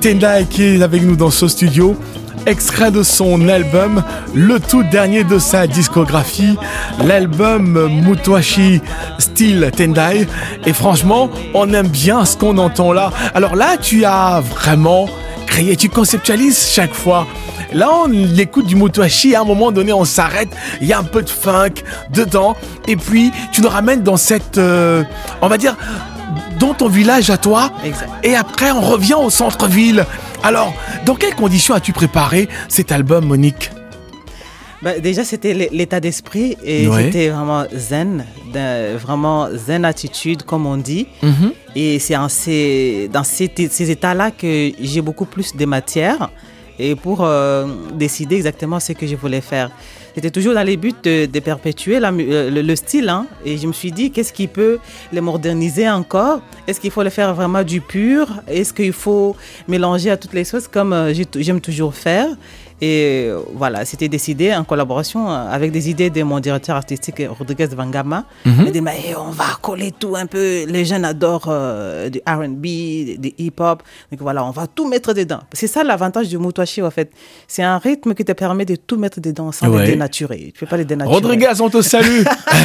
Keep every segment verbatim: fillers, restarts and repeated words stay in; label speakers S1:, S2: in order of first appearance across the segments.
S1: Tendai qui est avec nous dans ce studio. Extrait de son album, le tout dernier de sa discographie, l'album Mutoashi Style Tendai. Et franchement, on aime bien ce qu'on entend là. Alors là, tu as vraiment créé, tu conceptualises chaque fois. Là, on écoute du Mutoashi, à un moment donné, on s'arrête, il y a un peu de funk dedans. Et puis, tu nous ramènes dans cette, euh, on va dire, dans ton village à toi.
S2: Exact. Et
S1: après, on revient au centre-ville. Alors, dans quelles conditions as-tu préparé cet album, Monique ?
S2: Bah, déjà, c'était l'état d'esprit et ouais. C'était vraiment zen, vraiment zen attitude, comme on dit. Mm-hmm. Et c'est en ces, dans ces, ces états-là que j'ai beaucoup plus de matière et pour euh, décider exactement ce que je voulais faire. C'était toujours dans les buts de, de perpétuer la, le, le style. Hein. Et je me suis dit, qu'est-ce qui peut les moderniser encore ? Est-ce qu'il faut le faire vraiment du pur ? Est-ce qu'il faut mélanger à toutes les sauces comme euh, j'aime toujours faire ? Et voilà, c'était décidé en collaboration avec des idées de mon directeur artistique Rodriguez Vangama. Mm-hmm. Il m'a dit, mais on va coller tout un peu. Les jeunes adorent euh, du R and B, du hip-hop. Donc voilà, on va tout mettre dedans. C'est ça l'avantage du Mutoashi, en fait. C'est un rythme qui te permet de tout mettre dedans sans ouais. les dénaturer. Tu ne peux pas les dénaturer.
S1: Rodriguez, on te salue.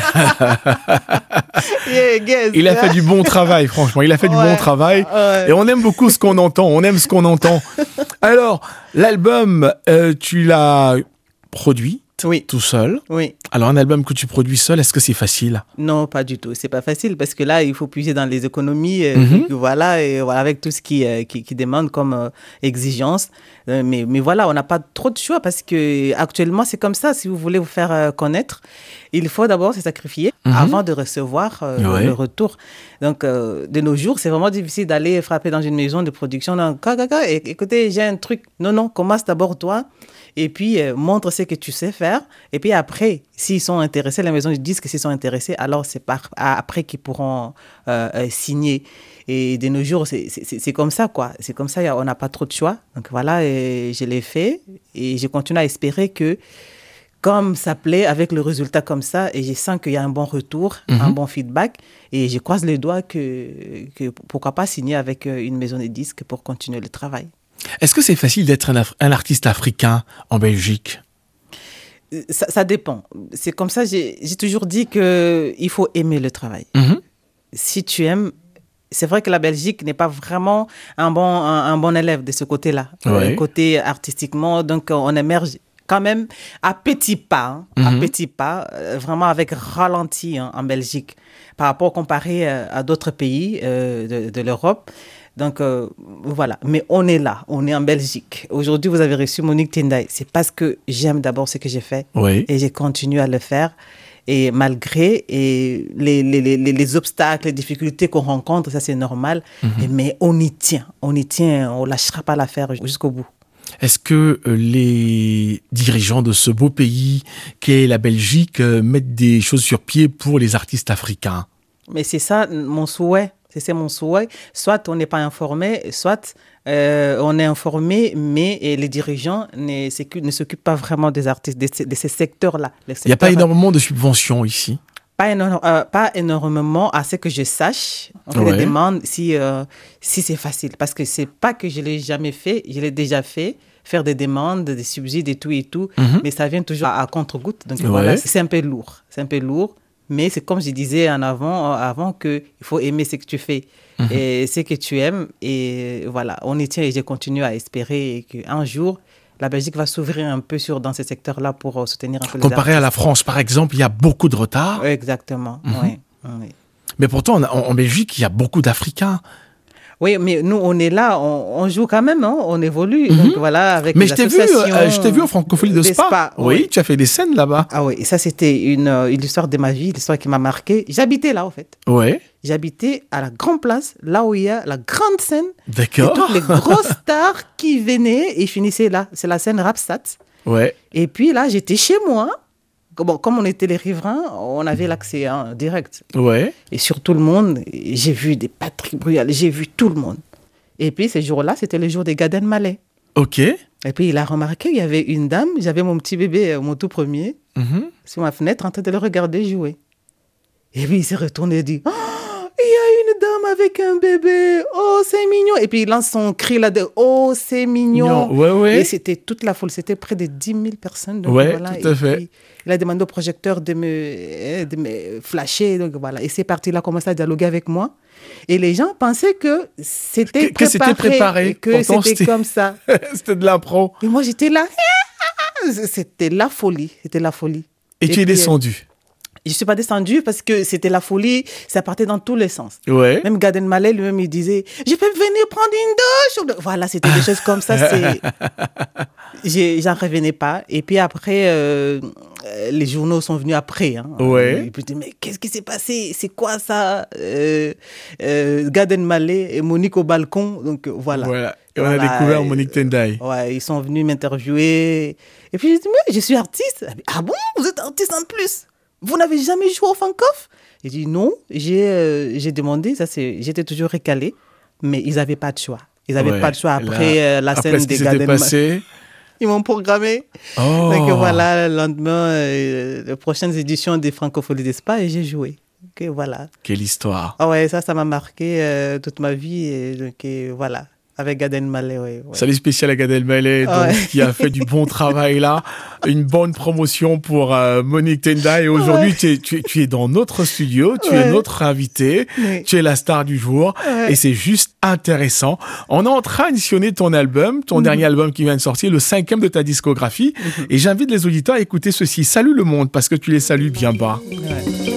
S2: yeah, guess,
S1: Il a fait du bon travail, franchement. Il a fait ouais. du bon travail. Ouais. Et on aime beaucoup ce qu'on entend. On aime ce qu'on entend. Alors, l'album, euh, tu l'as produit
S2: oui.
S1: tout seul.
S2: Oui.
S1: Alors, un album que tu produis seul, est-ce que c'est facile ?
S2: Non, pas du tout. C'est pas facile parce que là, il faut puiser dans les économies. Euh, mm-hmm. que, voilà, et voilà, avec tout ce qui, euh, qui, qui demande comme euh, exigence. Euh, mais, mais voilà, on n'a pas trop de choix parce que actuellement, c'est comme ça. Si vous voulez vous faire euh, connaître, il faut d'abord se sacrifier mm-hmm. avant de recevoir euh, ouais. le retour. Donc, euh, de nos jours, c'est vraiment difficile d'aller frapper dans une maison de production. Non, caca, et, écoutez, j'ai un truc. Non, non, commence d'abord toi. Et puis, euh, montre ce que tu sais faire. Et puis après, s'ils sont intéressés, les maisons de disques, s'ils sont intéressés, alors c'est par, après qu'ils pourront euh, euh, signer. Et de nos jours, c'est, c'est, c'est comme ça, quoi. C'est comme ça, on n'a pas trop de choix. Donc voilà, et je l'ai fait. Et je continue à espérer que, comme ça plaît, avec le résultat comme ça, et je sens qu'il y a un bon retour, mm-hmm. un bon feedback, et je croise les doigts que, que pourquoi pas signer avec une maison de disques pour continuer le travail.
S1: Est-ce que c'est facile d'être un, Af- un artiste africain en Belgique ?
S2: ça, ça dépend. C'est comme ça, j'ai, j'ai toujours dit qu'il faut aimer le travail.
S1: Mm-hmm.
S2: Si tu aimes, c'est vrai que la Belgique n'est pas vraiment un bon, un, un bon élève de ce côté-là,
S1: ouais.
S2: le côté artistiquement. Donc, on émerge quand même à petits pas, hein, mm-hmm. à petits pas, euh, vraiment avec ralenti hein, en Belgique, par rapport comparé euh, à d'autres pays euh, de, de l'Europe. Donc, euh, voilà. Mais on est là. On est en Belgique. Aujourd'hui, vous avez reçu Monique Tendai. C'est parce que j'aime d'abord ce que j'ai fait.
S1: Oui.
S2: Et j'ai continué à le faire. Et malgré et les, les, les, les obstacles, les difficultés qu'on rencontre, ça, c'est normal. Mm-hmm. Et, mais on y tient. On y tient. On ne lâchera pas l'affaire jusqu'au bout.
S1: Est-ce que euh, les dirigeants de ce beau pays qu'est la Belgique euh, mettent des choses sur pied pour les artistes africains ?
S2: Mais c'est ça mon souhait. C'est, c'est mon souhait. Soit on n'est pas informé, soit euh, on est informé, mais les dirigeants ne s'occupent, ne s'occupent pas vraiment des artistes, de ces, de ces secteurs-là.
S1: Il n'y a pas énormément de subventions ici ?
S2: Pas, énorme, euh, pas énormément, à ce que je sache. On ouais. me demande si, euh, si c'est facile. Parce que ce n'est pas que je ne l'ai jamais fait, je l'ai déjà fait. Faire des demandes, des subsides et tout et tout. Mm-hmm. Mais ça vient toujours à, à contre-goutte. Donc ouais. voilà, c'est un peu lourd. C'est un peu lourd. Mais c'est comme je disais en avant, avant qu'il faut aimer ce que tu fais mmh. et ce que tu aimes. Et voilà, on y tient et je continue à espérer qu'un jour, la Belgique va s'ouvrir un peu sur, dans ces secteurs-là pour soutenir un peu les artistes.
S1: Comparé à la France, par exemple, il y a beaucoup de retard.
S2: Exactement, mmh. oui, oui.
S1: Mais pourtant, en, en Belgique, il y a beaucoup d'Africains.
S2: Oui, mais nous, on est là, on, on joue quand même, hein, on évolue. Mm-hmm. Donc voilà, avec
S1: mais
S2: les
S1: je t'ai
S2: associations.
S1: Mais euh, je t'ai vu au Francophonie de Spa. Spa oui, oui, tu as fait des scènes là-bas.
S2: Ah oui, et ça, c'était une, une histoire de ma vie, l'histoire qui m'a marquée. J'habitais là, en fait.
S1: Oui.
S2: J'habitais à la grande place, là où il y a la grande scène.
S1: D'accord.
S2: Et toutes les grosses stars qui venaient et finissaient là. C'est la scène Rapsat.
S1: Ouais.
S2: Et puis là, j'étais chez moi. Bon, comme on était les riverains, on avait l'accès hein, direct.
S1: Ouais.
S2: Et sur tout le monde, j'ai vu des Patrick Bruel, j'ai vu tout le monde. Et puis, ce jour-là, c'était le jour des Gad Elmaleh.
S1: OK.
S2: Et puis, il a remarqué, il y avait une dame, j'avais mon petit bébé, mon tout premier, mm-hmm. sur ma fenêtre, en train de le regarder jouer. Et puis, il s'est retourné et dit, « Oh, il y a une dame avec un bébé. Oh, c'est mignon. Et puis il lance son cri là de oh, c'est mignon.
S1: mignon. Ouais, ouais.
S2: Et c'était toute la foule. C'était près de dix mille personnes.
S1: Donc, ouais, voilà. tout à
S2: et
S1: fait.
S2: Puis, il a demandé au projecteur de me, de me flasher. Donc voilà. Et c'est parti. Il a commencé à dialoguer avec moi. Et les gens pensaient que c'était
S1: que, que
S2: préparé.
S1: C'était préparé.
S2: Que Pourtant, c'était comme ça.
S1: C'était de l'impro.
S2: Et moi, j'étais là. C'était la folie. C'était la folie.
S1: Et, et tu es descendu?
S2: Je ne suis pas descendue parce que c'était la folie, ça partait dans tous les sens.
S1: Ouais.
S2: Même Gad Elmaleh lui-même, il disait « Je peux venir prendre une douche ?» Voilà, c'était des choses comme ça. J'en revenais pas. Et puis après, euh, les journaux sont venus après. Hein.
S1: Ouais.
S2: Et puis je dis « Mais qu'est-ce qui s'est passé? C'est quoi ça euh, euh, Gad Elmaleh et Monique au balcon. » Donc voilà.
S1: Voilà. Et on voilà. a découvert Monique Tendai.
S2: Ouais, ils sont venus m'interviewer. Et puis je dis « Mais je suis artiste. » Ah bon? Vous êtes artiste en plus? Vous n'avez jamais joué au Fankoff? J'ai dit non, j'ai euh, j'ai demandé, ça c'est, j'étais toujours récalée, mais ils n'avaient pas de choix. Ils n'avaient ouais, pas de choix après là, euh, la
S1: après
S2: scène des Gad Elmaleh. Ils m'ont programmé.
S1: Oh.
S2: Donc voilà, le lendemain, euh, les prochaines éditions des Francopholies d'Espace et j'ai joué. Donc voilà.
S1: Quelle histoire.
S2: Ah ouais, ça, ça m'a marqué euh, toute ma vie. Et, donc et, voilà. Avec Gad Elmaleh, oui. Ouais.
S1: Salut spécial à Gad Elmaleh, donc, ouais. qui a fait du bon travail là. Une bonne promotion pour euh, Monique Tendai. Et aujourd'hui, ouais. tu, es, tu, es, tu es dans notre studio, tu ouais. es notre invité, oui. tu es la star du jour. Ouais. Et c'est juste intéressant. On est en train d'éditionner ton album, ton mmh. dernier album qui vient de sortir, le cinquième de ta discographie. Mmh. Et j'invite les auditeurs à écouter ceci. Salut le monde, parce que tu les salues bien bas. Ouais.